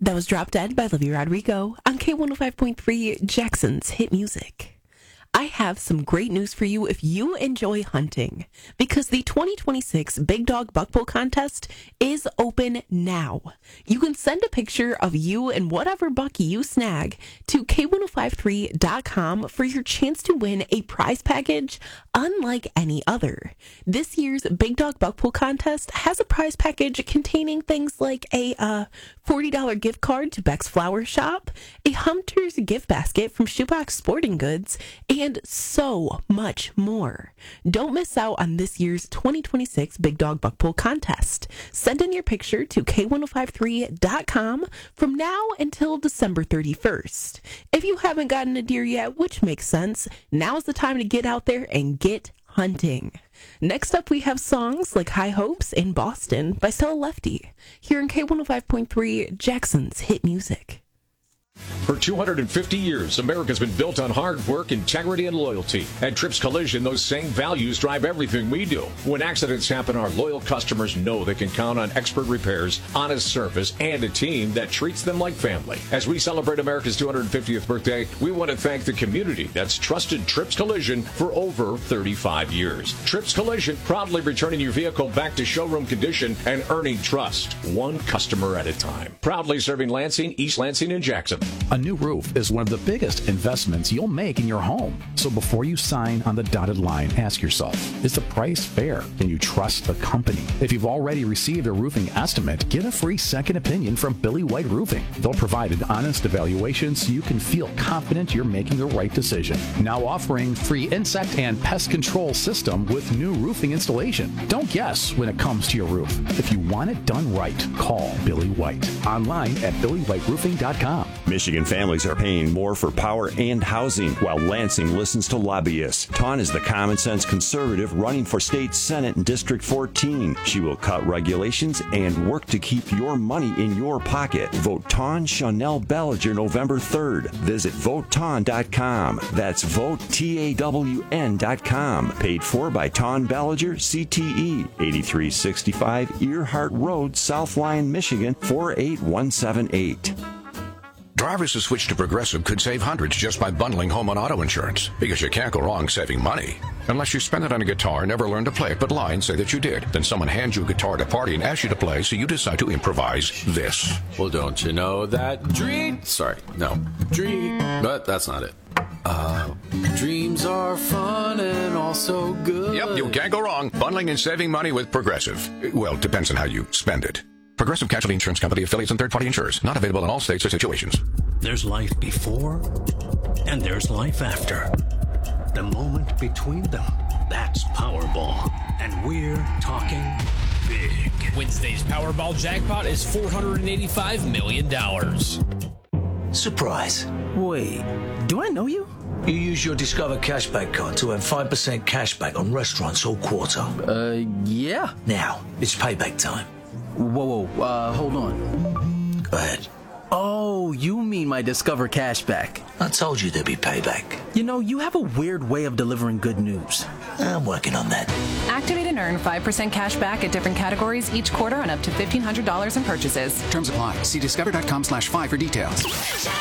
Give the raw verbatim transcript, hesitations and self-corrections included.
That was Drop Dead by Olivia Rodrigo on K one oh five point three, Jackson's Hit Music. I have some great news for you if you enjoy hunting, because the twenty twenty-six Big Dog Buckbowl Contest is open now. You can send a picture of you and whatever buck you snag to K one oh five three dot com for your chance to win a prize package unlike any other. This year's Big Dog Buckbowl Contest has a prize package containing things like a uh, forty dollars gift card to Beck's Flower Shop, a Hunter's gift basket from Shoebox Sporting Goods, and and so much more. Don't miss out on this year's twenty twenty-six Big Dog Buckbowl Contest. Send in your picture to K one oh five three dot com from now until December thirty-first. If you haven't gotten a deer yet, which makes sense, now's the time to get out there and get hunting. Next up, we have songs like High Hopes in Boston by Stella Lefty, here in K one oh five point three, Jackson's Hit Music. For two hundred fifty years, America's been built on hard work, integrity, and loyalty. At Trips Collision, those same values drive everything we do. When accidents happen, our loyal customers know they can count on expert repairs, honest service, and a team that treats them like family. As we celebrate America's two hundred fiftieth birthday, we want to thank the community that's trusted Trips Collision for over thirty-five years. Trips Collision, proudly returning your vehicle back to showroom condition and earning trust, one customer at a time. Proudly serving Lansing, East Lansing, and Jackson. A new roof is one of the biggest investments you'll make in your home. So before you sign on the dotted line, ask yourself, is the price fair? Can you trust the company? If you've already received a roofing estimate, get a free second opinion from Billy White Roofing. They'll provide an honest evaluation so you can feel confident you're making the right decision. Now offering free insect and pest control system with new roofing installation. Don't guess when it comes to your roof. If you want it done right, call Billy White. Online at billy white roofing dot com. Michigan families are paying more for power and housing, while Lansing listens to lobbyists. Tawn is the common sense conservative running for state senate in District fourteen. She will cut regulations and work to keep your money in your pocket. Vote Tawn Chanel Bellinger November third. Visit vote tawn dot com. That's vote T A W N dot com. Paid for by Tawn Bellinger, C T E, eighty-three sixty-five Earhart Road, South Lyon, Michigan, four eight one seven eight. Drivers who switch to Progressive could save hundreds just by bundling home and auto insurance, because you can't go wrong saving money. Unless you spend it on a guitar and never learn to play it but lie and say that you did. Then someone hands you a guitar at a party and asks you to play, so you decide to improvise this. Well, don't you know that dream... Sorry, no. Dream... But that's not it. Uh, dreams are fun and also good. Yep, you can't go wrong. Bundling and saving money with Progressive. Well, depends on how you spend it. Progressive Casualty Insurance Company, affiliates, and third-party insurers. Not available in all states or situations. There's life before, and there's life after. The moment between them, that's Powerball. And we're talking big. Wednesday's Powerball jackpot is four hundred eighty-five million dollars. Surprise. Wait, do I know you? You use your Discover Cashback card to earn five percent cashback on restaurants all quarter. Uh, yeah. Now, it's payback time. Whoa, whoa, uh, hold on. Go ahead. Oh, you mean my Discover Cashback. I told you there'd be payback. You know, you have a weird way of delivering good news. I'm working on that. Activate and earn five percent cash back at different categories each quarter on up to fifteen hundred dollars in purchases. Terms apply. See discover dot com slash five for details.